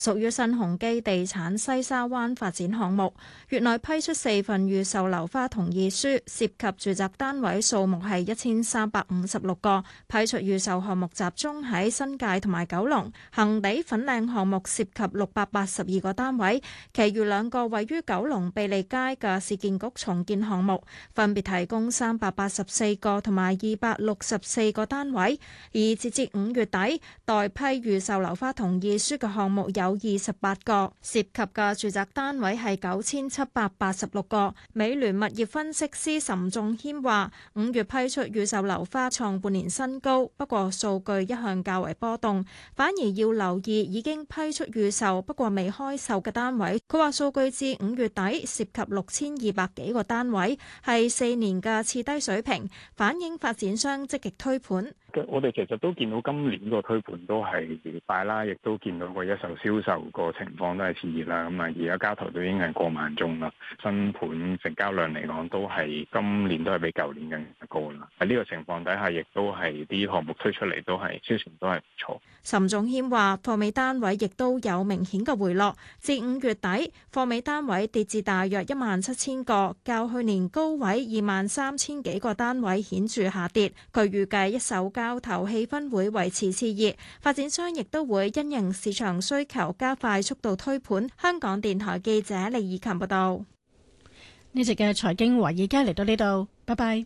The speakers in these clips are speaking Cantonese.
屬於新鴻基地產西沙灣發展項目，月內批出4份預售樓花同意書，涉及住宅單位數目係1356個。批出預售項目集中喺新界同埋九龍，恆地粉嶺項目涉及682個單位，其餘2個位於九龍庇利街嘅市建局重建項目，分別提供384個同埋264個單位。而截至5月底，待批預售樓花同意書嘅項目有28個，涉及嘅住宅單位係9786個。美聯物業分析師岑仲謙話：5月批出預售樓花創半年新高，不過數據一向較為波動，反而要留意已經批出預售不過未開售嘅單位。佢話數據至5月底涉及6200幾個單位，係4年嘅次低水平，反映發展商積極推盤。 我哋其實都見到今年個推盤都係快啦，亦都見到個一手銷售個情況都係熾熱啦。咁啊，而家交投都已經係過萬宗啦。新盤成交量嚟講，都係今年都係比舊年更加高啦。喺呢個情況底下，亦都係啲項目推出嚟都係銷情都係唔錯。 岑仲謙話：貨尾單位亦都有明顯嘅回落，至5月底貨尾單位跌至大約17000個，較去年高位23000幾個單位顯著下跌。佢預計一手交投氣氛會維持熾熱，發展商亦都會因應市場需求加快速度推盤。香港電台記者李以琴報道。 呢集嘅財經華爾街嚟到呢度，拜拜。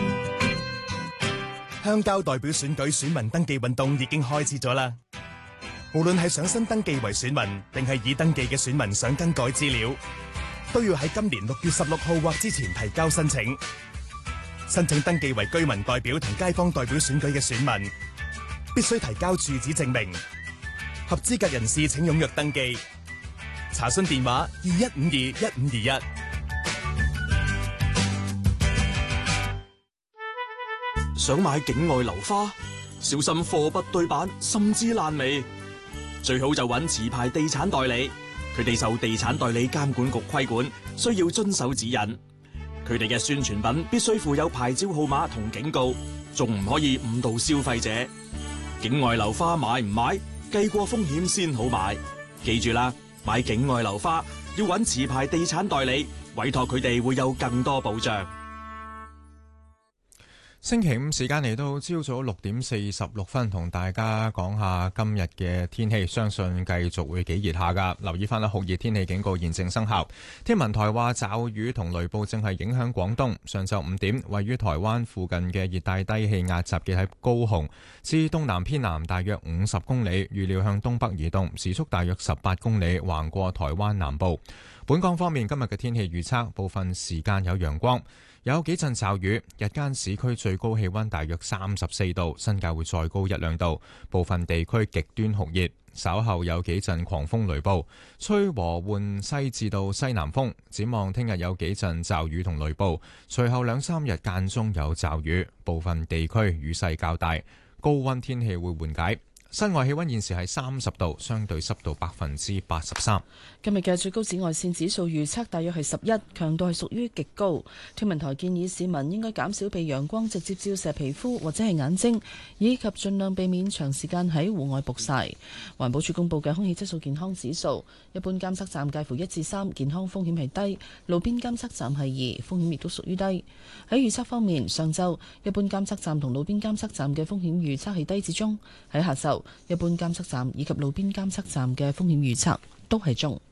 鄉郊代表選舉選民登記運動已經開始咗啦。無論係想新登記為選民，定係已登記嘅選民想更改資料，都要喺今年6月16號或之前提交申請。申請登記為居民代表同街坊代表選舉嘅選民，必須提交住址證明。合資格人士請踴躍登記。查詢電話21521521。 想買境外樓花，小心貨不對版，甚至爛尾。最好就揾持牌地產代理，佢哋受地產代理監管局規管，需要遵守指引。佢哋嘅宣傳品必須附有牌照號碼同警告，仲唔可以誤導消費者。境外樓花買唔買，計過風險先好買。記住啦，買境外樓花要揾持牌地產代理，委託佢哋會有更多保障。 星期五時間嚟到朝早6:46，同大家講下今日嘅天氣，相信繼續會幾熱下噶。留意翻啦，酷熱天氣警告現正生效。天文台話驟雨同雷暴正係影響廣東。上晝5點，位於台灣附近嘅熱帶低氣壓集結喺高雄至東南偏南大約50公里，預料向東北移動，時速大約18公里，橫過台灣南部。本港方面，今日嘅天氣預測，部分時間有陽光，有幾陣驟雨，日間市區最高氣溫大約34度，新界會再高1-2度，部分地區極端酷熱，稍後有幾陣狂風雷暴，吹和緩西至到西南風。展望聽日有幾陣驟雨同雷暴，隨後2-3日間中有驟雨，部分地區雨勢較大，高溫天氣會緩解。室外氣溫現時係30度，相對濕度83%。 今日嘅最高紫外線指數預測大約係11，強度係屬於極高。天文台建議市民應該減少被陽光直接照射皮膚或者係眼睛，以及盡量避免長時間喺戶外曝曬。環保署公布嘅空氣質素健康指數，一般監測站介乎1至3，健康風險係低；路邊監測站係2，風險亦都屬於低。喺預測方面，上晝一般監測站同路邊監測站嘅風險預測係低至中；喺下晝一般監測站以及路邊監測站嘅風險預測都係中。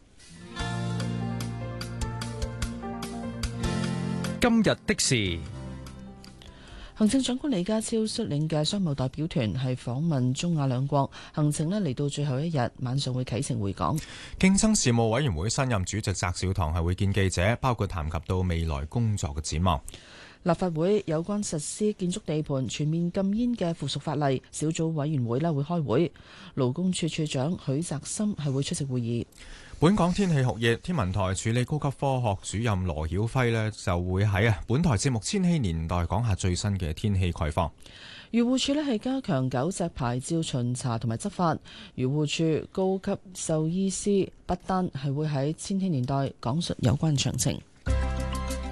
今日的事， 行政長官李家超率領嘅商務代表團係訪問中亞兩國，行程呢嚟到最後一日，晚上會啟程回港。 競爭事務委員會新任主席翟紹唐係會見記者，包括談及到未來工作嘅展望。 立法會有關實施建築地盤全面禁煙嘅附屬法例小組委員會呢會開會，勞工處處長許澤森係會出席會議。 本港天氣酷熱，天文台助理高級科學主任羅曉輝呢就會喺本台節目《千禧年代》講下最新嘅天氣概況。 漁護署呢係加強狗隻牌照巡查同埋執法。漁護署高級獸醫師不丹係會喺《千禧年代》講述有關詳情。